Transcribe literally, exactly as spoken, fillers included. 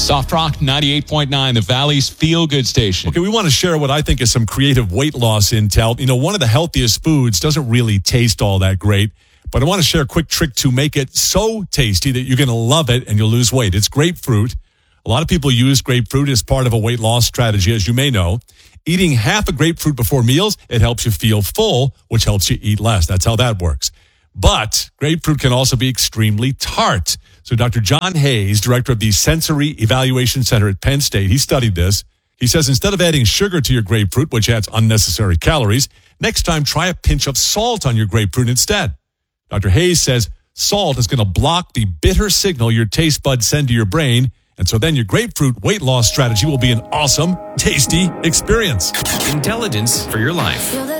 Soft Rock ninety-eight point nine, the Valley's feel-good station. Okay, we want to share what I think is some creative weight loss intel. You know, one of the healthiest foods doesn't really taste all that great, but I want to share a quick trick to make it so tasty that you're going to love it and you'll lose weight. It's grapefruit. A lot of people use grapefruit as part of a weight loss strategy, as you may know. Eating half a grapefruit before meals, it helps you feel full, which helps you eat less. That's how that works. But grapefruit can also be extremely tart. So Doctor John Hayes, director of the Sensory Evaluation Center at Penn State, he studied this. He says instead of adding sugar to your grapefruit, which adds unnecessary calories, next time try a pinch of salt on your grapefruit instead. Doctor Hayes says salt is going to block the bitter signal your taste buds send to your brain, and so then your grapefruit weight loss strategy will be an awesome, tasty experience. Intelligence for your life.